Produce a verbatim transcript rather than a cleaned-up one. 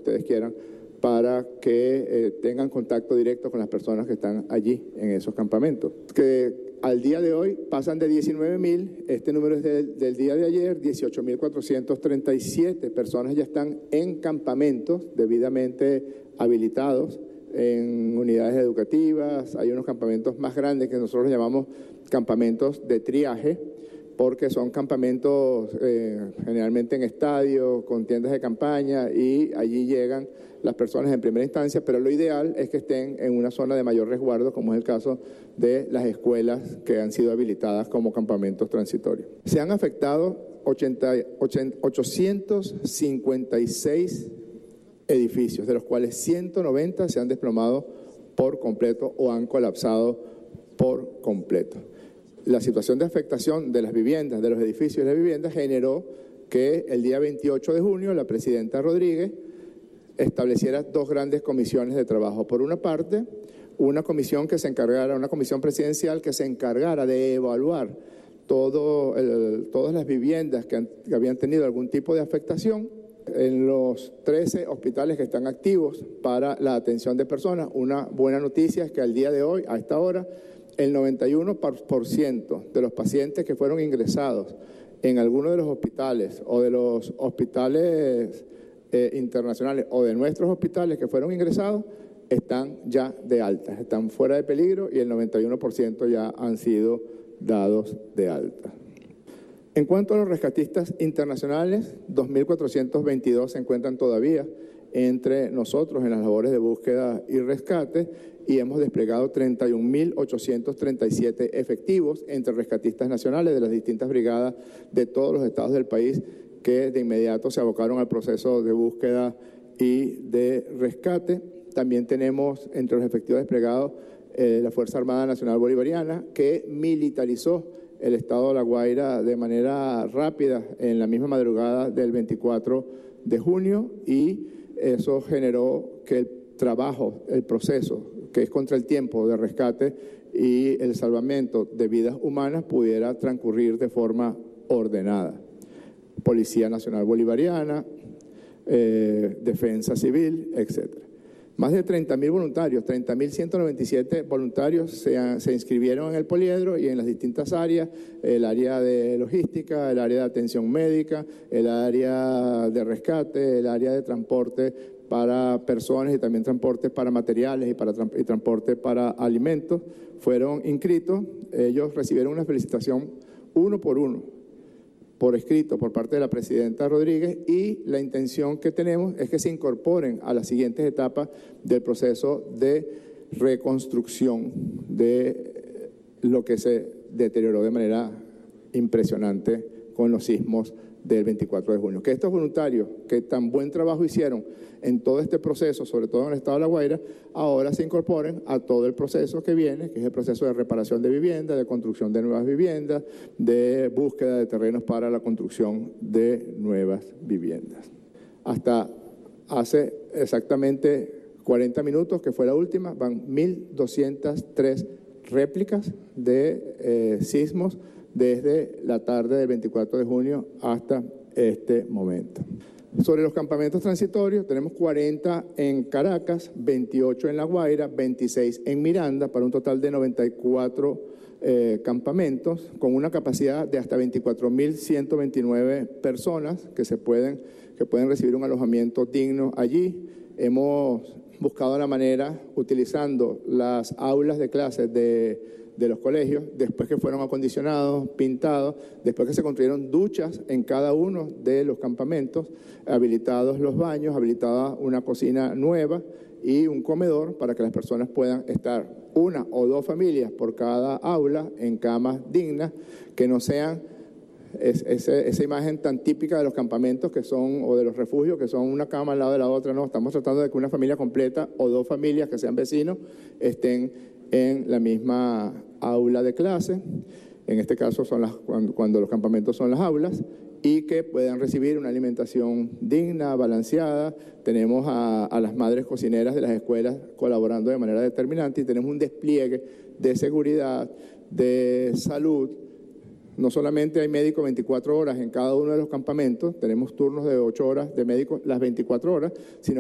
ustedes quieran, para que eh, tengan contacto directo con las personas que están allí en esos campamentos. Que al día de hoy pasan de diecinueve mil, este número es del, del día de ayer, dieciocho mil cuatrocientos treinta y siete personas ya están en campamentos debidamente habilitados, en unidades educativas. Hay unos campamentos más grandes que nosotros llamamos campamentos de triaje, porque son campamentos eh, generalmente en estadios, con tiendas de campaña, y allí llegan las personas en primera instancia, pero lo ideal es que estén en una zona de mayor resguardo, como es el caso de las escuelas que han sido habilitadas como campamentos transitorios. Se han afectado ochocientos cincuenta y seis edificios, de los cuales ciento noventa se han desplomado por completo o han colapsado por completo. La situación de afectación de las viviendas, de los edificios y las viviendas, generó que el día veintiocho de junio la presidenta Rodríguez estableciera dos grandes comisiones de trabajo. Por una parte, una comisión que se encargara, una comisión presidencial que se encargara de evaluar todo el, todas las viviendas que, han, que habían tenido algún tipo de afectación en los trece hospitales que están activos para la atención de personas. Una buena noticia es que al día de hoy, a esta hora, el noventa y uno por ciento de los pacientes que fueron ingresados en alguno de los hospitales o de los hospitales eh, internacionales o de nuestros hospitales que fueron ingresados están ya de alta, están fuera de peligro, y el noventa y uno por ciento ya han sido dados de alta. En cuanto a los rescatistas internacionales, dos mil cuatrocientos veintidós se encuentran todavía entre nosotros en las labores de búsqueda y rescate, y hemos desplegado treinta y un mil ochocientos treinta y siete efectivos entre rescatistas nacionales de las distintas brigadas de todos los estados del país, que de inmediato se abocaron al proceso de búsqueda y de rescate. También tenemos entre los efectivos desplegados eh, la Fuerza Armada Nacional Bolivariana, que militarizó el estado de La Guaira de manera rápida en la misma madrugada del veinticuatro de junio, y eso generó que el trabajo, el proceso, que es contra el tiempo de rescate y el salvamento de vidas humanas, pudiera transcurrir de forma ordenada. Policía Nacional Bolivariana, eh, Defensa Civil, etcétera. Más de treinta mil voluntarios, treinta mil ciento noventa y siete voluntarios se, han, se inscribieron en el poliedro y en las distintas áreas, el área de logística, el área de atención médica, el área de rescate, el área de transporte para personas y también transporte para materiales y, para, y transporte para alimentos. Fueron inscritos, ellos recibieron una felicitación uno por uno, por escrito, por parte de la presidenta Rodríguez, y la intención que tenemos es que se incorporen a las siguientes etapas del proceso de reconstrucción de lo que se deterioró de manera impresionante con los sismos del veinticuatro de junio. Que estos voluntarios que tan buen trabajo hicieron en todo este proceso, sobre todo en el estado de La Guaira, ahora se incorporen a todo el proceso que viene, que es el proceso de reparación de viviendas, de construcción de nuevas viviendas, de búsqueda de terrenos para la construcción de nuevas viviendas. Hasta hace exactamente cuarenta minutos, que fue la última, van mil doscientas tres réplicas de eh, sismos desde la tarde del veinticuatro de junio hasta este momento. Sobre los campamentos transitorios, tenemos cuarenta en Caracas, veintiocho en La Guaira, veintiséis en Miranda, para un total de noventa y cuatro eh, campamentos, con una capacidad de hasta veinticuatro mil ciento veintinueve personas que, se pueden, que pueden recibir un alojamiento digno allí. Hemos buscado la manera, utilizando las aulas de clases de de los colegios, después que fueron acondicionados, pintados, después que se construyeron duchas en cada uno de los campamentos, habilitados los baños, habilitada una cocina nueva y un comedor para que las personas puedan estar una o dos familias por cada aula en camas dignas, que no sean es, ese, esa imagen tan típica de los campamentos que son, o de los refugios, que son una cama al lado de la otra. No, estamos tratando de que una familia completa o dos familias que sean vecinos estén en la misma aula de clase, en este caso son las, cuando, cuando los campamentos son las aulas, y que puedan recibir una alimentación digna, balanceada. Tenemos a, a las madres cocineras de las escuelas colaborando de manera determinante, y tenemos un despliegue de seguridad, de salud. No solamente hay médicos veinticuatro horas en cada uno de los campamentos, tenemos turnos de ocho horas de médicos las veinticuatro horas, sino